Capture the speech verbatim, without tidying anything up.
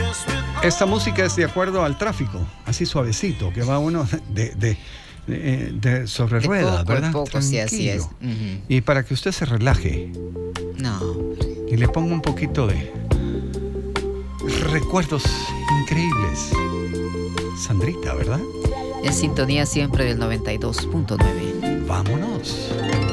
Esta música es de acuerdo al tráfico, así suavecito, que va uno de, de, de, de sobre de ruedas, poco, ¿verdad? Poco, Tranquilo. sí, así es. Uh-huh. Y para que usted se relaje. No. Y le ponga un poquito de recuerdos increíbles. Sandrita, ¿verdad? En sintonía siempre del noventa y dos punto nueve. Vámonos.